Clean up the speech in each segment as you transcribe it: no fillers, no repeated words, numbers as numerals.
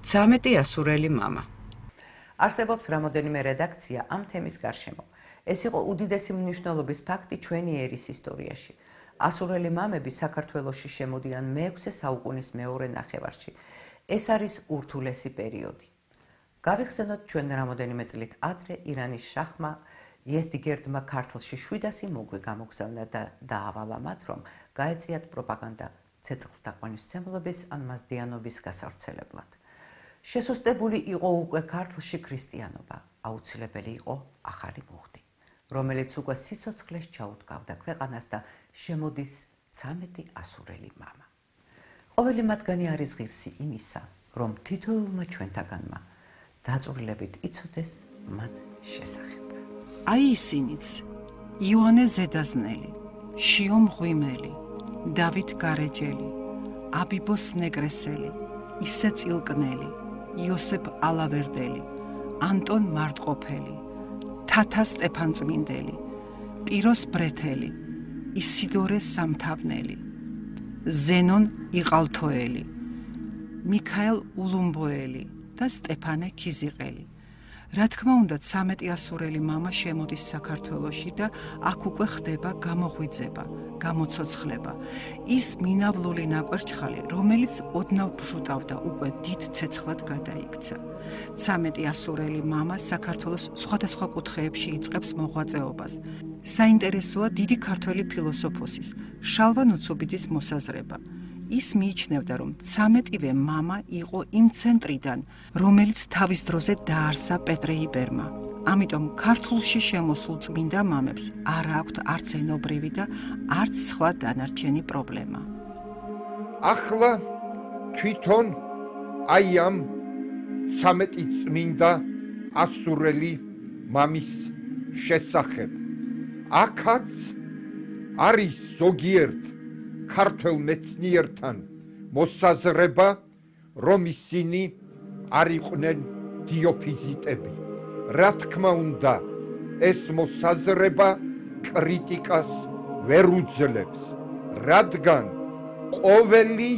13 ასურელი მამა. არსებობს რამოდენიმე რედაქცია ამ თემის გარშემო. ეს იყო უდიდესი მნიშვნელობის ფაქტი ჩვენი ერის ისტორიაში. ასურელი მამები საქართველოში შემოდიან მე-6 საუკუნის მეორე ნახევარში. ეს არის ურთულესი პერიოდი. გავიხსენოთ ჩვენ რამოდენიმე წლით ადრე ირანის შაჰმა იეზდიგერდმა ქართლში 700 მოგვი გამოგზავნა და დაავალა მათ, რომ გაეწიათ პროპაგანდა ცეცხლთაყვანისმცემლობის ან მაზდეანობის გასავრცელებლად. შესუსტებული იყო უკვე ქართლში ქრისტიანობა, აუცილებელი იყო ახალი მუხტი, რომელიც უკვე სიცოცხლეს ჩაუდგავდა ქვეყანას და შემოდის 13 ასურელი მამა. ყოველი მათგანი არის ღირსი იმისა, რომ თითოეულმა ჩვენთაგანმა დაწვრილებით იცოდეს მათ შესახებ. აი ისინიც: იოანე ზედაზნელი, შიო მღვიმელი, დავით გარეჯელი, აბიბოს ნეგრესელი, ისე წილკნელი, იოსებ ალავერდელი, ანტონ მარტყოფელი, თათა სტეფანწმინდელი, პიროს ბრეთელი, ისიდორე სამთავნელი, ზენონ იყალთოელი, მიქაელ ულუმბოელი და სტეფანე ქიზიყელი. რა თქმა უნდა, 13 ასურელი მამა შემოდის საქართველოში და აქ უკვე ხდება გამოღვიძება, გამოცოცხლება. ის მინავლული ნაკვერჩხალი, რომელიც ოდნავ ბჟუტავდა, უკვე დიდ ცეცხლად გადაიქცა. 13 ასურელი მამა საქართველოს სხვადასხვა კუთხეებში იწყებს მოღვაწეობას. საინტერესოა დიდი ქართველი ფილოსოფოსის შალვა ნუცუბიძის მოსაზრება. ის მიიჩნევდა, რომ 13-ვე მამა იყო იმ ცენტრიდან, რომელიც თავის დროზე დაარსა პეტრე იბერმა. ამიტომ ქართულში შემოსულ წმინდა მამებს არ აქვთ არც ენობრივი და არც სხვა დანარჩენი პრობლემა. ახლა თვითონ აი ამ 13 წმინდა ასურელი მამის შესახებ აქაც არის ზოგიერთ ქართველ მეცნიერთან მოსაზრება, რომ ისინი არ იყვნენ დიოფიზიტები. რა თქმა უნდა, ეს მოსაზრება კრიტიკას ვერ უძლებს, რადგან ყოველი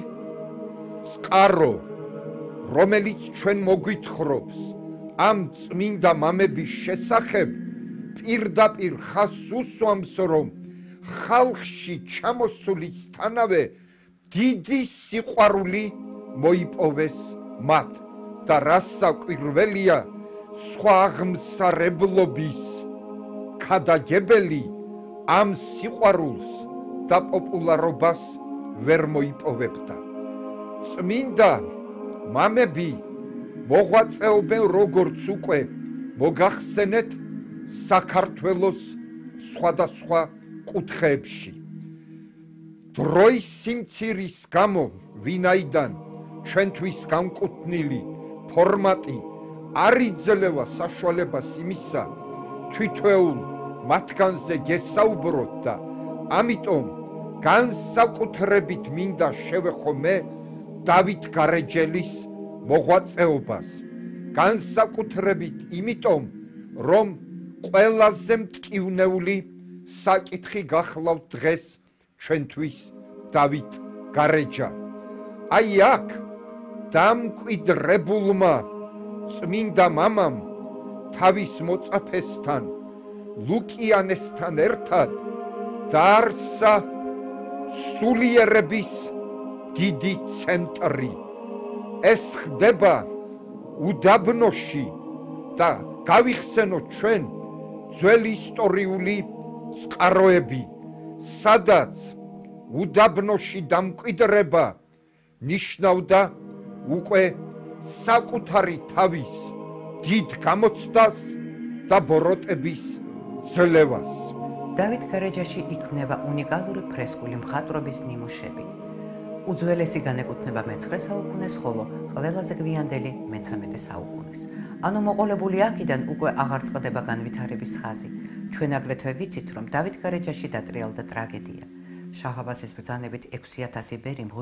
წყარო, რომელიც ჩვენ მოგვითხრობს ამ წმინდა მამების შესახებ, პირდაპირ ხაზს უსვამს, რომ ხალხში ჩამოსულისთანავე დიდი სიყვარული მოიპოვეს მათ და რას საკვირველია, სხვა აღმსარებლობის ქადაგებელი ამ სიყვარულს და პოპულარობას ვერ მოიპოვებდა. წმინდა მამები მოღვაწეობენ, როგორც უკვე მოგახსენეთ, საქართველოს სხვადასხვა კუთხეებში. დროის სიმცირის გამო, ვინაიდან ჩვენთვის განკუთვნილი ფორმატი არ იძლევა საშუალებას იმისა, თითოეულ მათგანზე გესაუბროთ და ამიტომ განსაკუთრებით მინდა შევეხო მე დავით გარეჯელის მოღვაწეობას. განსაკუთრებით იმიტომ, რომ ყველაზე მტკივნეული საკითხი გახლავთ დღეს ჩვენთვის დავით გარეჯა. აი აქ დამკვიდრებულმა წმინდა მამამ თავის მოწაფესთან ლუკიანესთან ერთად დაარსა სულიერების დიდი ცენტრი. ეს ხდება უდაბნოში და გავიხსენოთ ჩვენ ძველი ისტორიული წყაროები, სადაც უდაბნოში დამკვიდრება ნიშნავდა უკვე საკუთარი თავის დიდ გამოცდას და ბოროტების ძლევას. დავით გარეჯაში იქმნება უნიკალური ფრესკული მხატვრობის ნიმუშები. უძველესი განეკუთვნება მე-9 საუკუნეს, ხოლო ყველაზე გვიანდელი მე-13 საუკუნეს. ანუ მოყოლებული აქედან უკვე აღარ წყდება განვითარების ხაზი. ჩვენ აგრეთვე ვიცით, რომ დავით გარეჯაში დატრიალდა ტრაგედია. შაჰ აბასის ბრძანებით 6000 ბერი